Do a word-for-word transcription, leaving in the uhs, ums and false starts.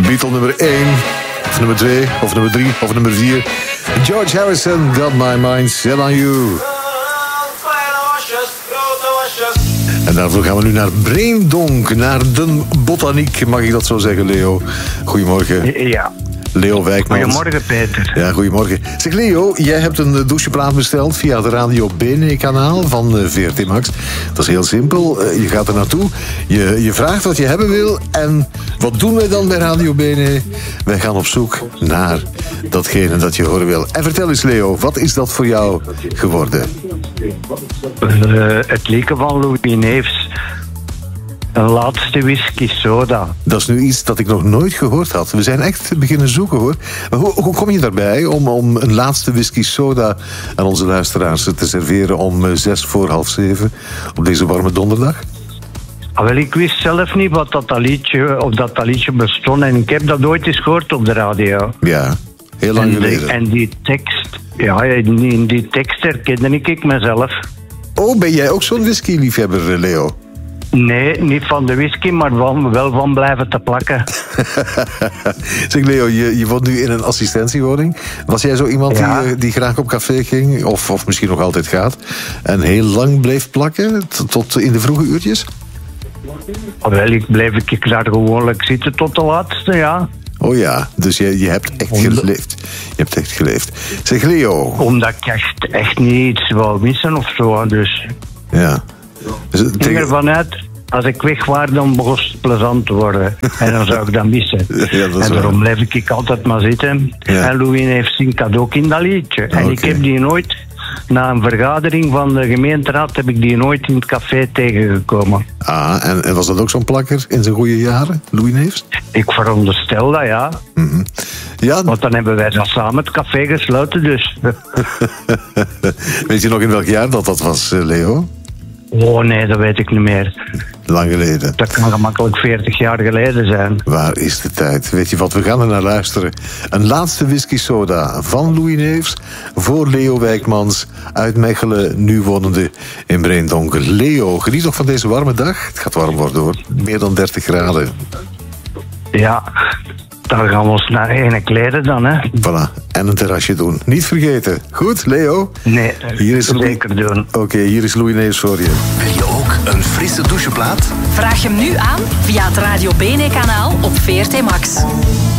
Beatle nummer één, of nummer twee, of nummer drie, of nummer vier. George Harrison, Got My Mind Set On You. En daarvoor gaan we nu naar Breendonk, naar de botaniek, mag ik dat zo zeggen, Leo? Goedemorgen. Ja. Leo Wijkmans. Goedemorgen, Peter. Ja, goedemorgen. Zeg, Leo, jij hebt een doucheplaat besteld via het Radio Bene-kanaal van V R T Max. Dat is heel simpel. Je gaat er naartoe, je, je vraagt wat je hebben wil. En wat doen wij dan bij Radio Bene? Wij gaan op zoek naar datgene dat je horen wil. En vertel eens, Leo, wat is dat voor jou geworden? Uh, het leken van Louis Neefs. Een laatste whisky soda. Dat is nu iets dat ik nog nooit gehoord had. We zijn echt beginnen zoeken, hoor. Maar hoe, hoe kom je daarbij om, om een laatste whisky soda aan onze luisteraars te serveren om zes voor half zeven op deze warme donderdag? Ah, wel, ik wist zelf niet wat dat liedje, of dat, dat liedje bestond. En ik heb dat ooit eens gehoord op de radio. Ja, heel lang en geleden. De, en die tekst, ja, in die tekst herkende ik mezelf. Oh, ben jij ook zo'n whisky-liefhebber, Leo? Nee, niet van de whisky, maar van, wel van blijven te plakken. Zeg, Leo, je, je woont nu in een assistentiewoning. Was jij zo iemand ja. die, die graag op café ging, of, of misschien nog altijd gaat, en heel lang bleef plakken, t- tot in de vroege uurtjes? Wel, ik bleef ik daar gewoonlijk zitten tot de laatste, ja. Oh ja, dus je, je hebt echt Omdat... geleefd. Je hebt echt geleefd. Zeg, Leo. Omdat ik echt, echt niet iets wou missen of zo, dus... Ja. Dus, ik ging ervan uit, als ik weg was, dan begon het plezant te worden. En dan zou ik dat missen. Ja, dat is en daarom waar. bleef ik altijd maar zitten. Ja. En Louis heeft zingt ook in dat liedje. En Okay. ik heb die nooit... Na een vergadering van de gemeenteraad heb ik die nooit in het café tegengekomen. Ah, en, en was dat ook zo'n plakker in zijn goede jaren, Louis Neefs? Ik veronderstel dat, ja. Mm-hmm. Ja. Want dan hebben wij dan samen het café gesloten, dus... Weet je nog in welk jaar dat dat was, Leo? Oh nee, dat weet ik niet meer. Lang geleden. Dat kan gemakkelijk veertig jaar geleden zijn. Waar is de tijd? Weet je wat, we gaan er naar luisteren. Een laatste whisky soda van Louis Neefs voor Leo Wijkmans uit Mechelen, nu wonende in Breendonk. Leo, geniet nog van deze warme dag. Het gaat warm worden, hoor. Meer dan dertig graden. Ja, dan gaan we ons naar ene kleden dan, hè. Voilà, en een terrasje doen. Niet vergeten. Goed, Leo? Nee, hier is zeker Louis... doen. Oké, okay, hier is Louis Neefs voor je. Wil je ook een frisse doucheplaat? Vraag hem nu aan via het Radio Bene-kanaal op V R T Max.